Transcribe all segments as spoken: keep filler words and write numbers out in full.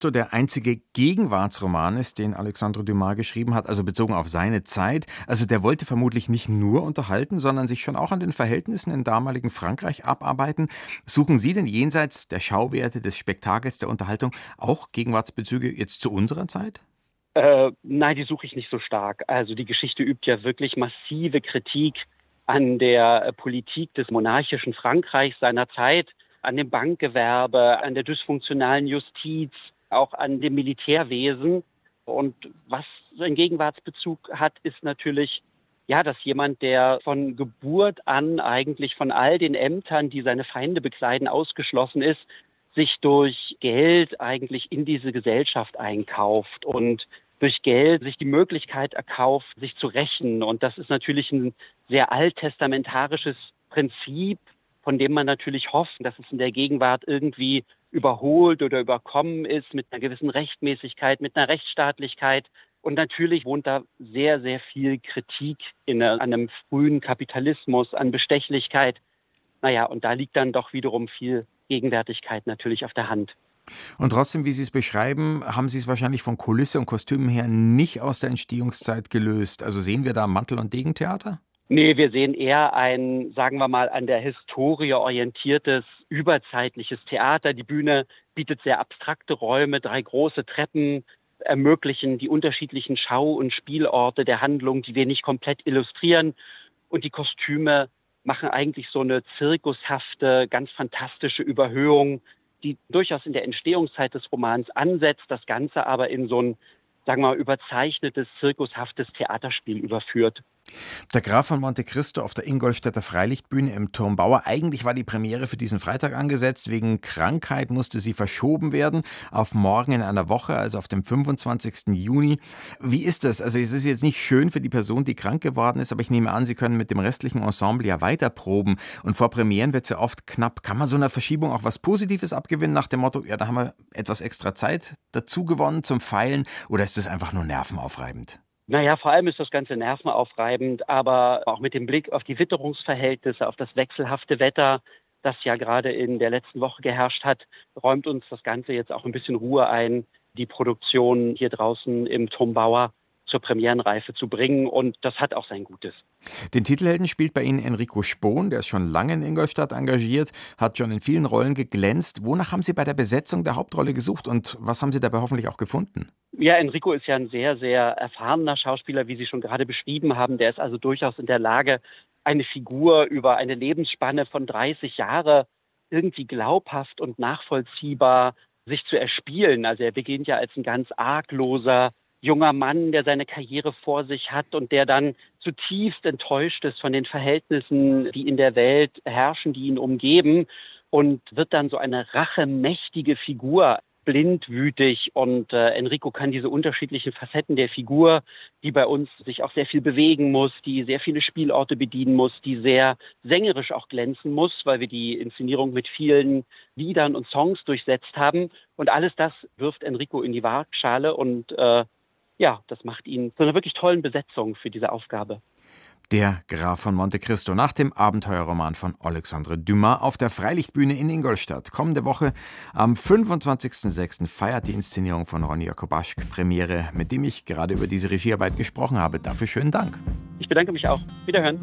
so der einzige Gegenwartsroman ist, den Alexandre Dumas geschrieben hat, also bezogen auf seine Zeit. Also der wollte vermutlich nicht nur unterhalten, sondern sich schon auch an den Verhältnissen im damaligen Frankreich abarbeiten. Suchen Sie denn jenseits der Schauwerte, des Spektakels, der Unterhaltung auch Gegenwartsbezüge jetzt zu unserer Zeit? Äh, nein, die suche ich nicht so stark. Also die Geschichte übt ja wirklich massive Kritik an der äh, Politik des monarchischen Frankreichs seiner Zeit, an dem Bankgewerbe, an der dysfunktionalen Justiz, auch an dem Militärwesen. Und was einen Gegenwartsbezug hat, ist natürlich, ja, dass jemand, der von Geburt an eigentlich von all den Ämtern, die seine Feinde bekleiden, ausgeschlossen ist, sich durch Geld eigentlich in diese Gesellschaft einkauft und durch Geld sich die Möglichkeit erkauft, sich zu rächen. Und das ist natürlich ein sehr alttestamentarisches Prinzip, von dem man natürlich hofft, dass es in der Gegenwart irgendwie überholt oder überkommen ist mit einer gewissen Rechtmäßigkeit, mit einer Rechtsstaatlichkeit. Und natürlich wohnt da sehr, sehr viel Kritik in einem frühen Kapitalismus, an Bestechlichkeit. Naja, und da liegt dann doch wiederum viel Gegenwärtigkeit natürlich auf der Hand. Und trotzdem, wie Sie es beschreiben, haben Sie es wahrscheinlich von Kulisse und Kostümen her nicht aus der Entstehungszeit gelöst. Also sehen wir da Mantel- und Degentheater? Nee, wir sehen eher ein, sagen wir mal, an der Historie orientiertes, überzeitliches Theater. Die Bühne bietet sehr abstrakte Räume, drei große Treppen ermöglichen die unterschiedlichen Schau- und Spielorte der Handlung, die wir nicht komplett illustrieren. Und die Kostüme machen eigentlich so eine zirkushafte, ganz fantastische Überhöhung, die durchaus in der Entstehungszeit des Romans ansetzt, das Ganze aber in so ein, sagen wir mal, überzeichnetes, zirkushaftes Theaterspiel überführt. Der Graf von Monte Cristo auf der Ingolstädter Freilichtbühne im Turm Bauer. Eigentlich war die Premiere für diesen Freitag angesetzt. Wegen Krankheit musste sie verschoben werden auf morgen in einer Woche, also auf dem fünfundzwanzigsten Juni. Wie ist das? Also es ist jetzt nicht schön für die Person, die krank geworden ist, aber ich nehme an, Sie können mit dem restlichen Ensemble ja weiter proben. Und vor Premieren wird es ja oft knapp. Kann man so einer Verschiebung auch was Positives abgewinnen nach dem Motto, ja, da haben wir etwas extra Zeit dazu gewonnen zum Feilen? Oder ist das einfach nur nervenaufreibend? Naja, vor allem ist das Ganze nervenaufreibend, aber auch mit dem Blick auf die Witterungsverhältnisse, auf das wechselhafte Wetter, das ja gerade in der letzten Woche geherrscht hat, räumt uns das Ganze jetzt auch ein bisschen Ruhe ein, die Produktion hier draußen im Turm Bauer zur Premierenreife zu bringen. Und das hat auch sein Gutes. Den Titelhelden spielt bei Ihnen Enrico Spohn, der ist schon lange in Ingolstadt engagiert, hat schon in vielen Rollen geglänzt. Wonach haben Sie bei der Besetzung der Hauptrolle gesucht und was haben Sie dabei hoffentlich auch gefunden? Ja, Enrico ist ja ein sehr, sehr erfahrener Schauspieler, wie Sie schon gerade beschrieben haben. Der ist also durchaus in der Lage, eine Figur über eine Lebensspanne von dreißig Jahre irgendwie glaubhaft und nachvollziehbar sich zu erspielen. Also er beginnt ja als ein ganz argloser junger Mann, der seine Karriere vor sich hat und der dann zutiefst enttäuscht ist von den Verhältnissen, die in der Welt herrschen, die ihn umgeben, und wird dann so eine rachemächtige Figur, blindwütig. Und äh, Enrico kann diese unterschiedlichen Facetten der Figur, die bei uns sich auch sehr viel bewegen muss, die sehr viele Spielorte bedienen muss, die sehr sängerisch auch glänzen muss, weil wir die Inszenierung mit vielen Liedern und Songs durchsetzt haben. Und alles das wirft Enrico in die Waagschale und äh, ja, das macht ihn zu einer wirklich tollen Besetzung für diese Aufgabe. Der Graf von Monte Cristo nach dem Abenteuerroman von Alexandre Dumas auf der Freilichtbühne in Ingolstadt. Kommende Woche am fünfundzwanzigsten sechsten feiert die Inszenierung von Ronny Jakobaschk Premiere, mit dem ich gerade über diese Regiearbeit gesprochen habe. Dafür schönen Dank. Ich bedanke mich auch. Wiederhören.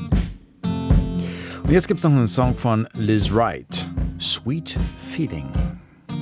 Und jetzt gibt es noch einen Song von Liz Wright, Sweet Feeling.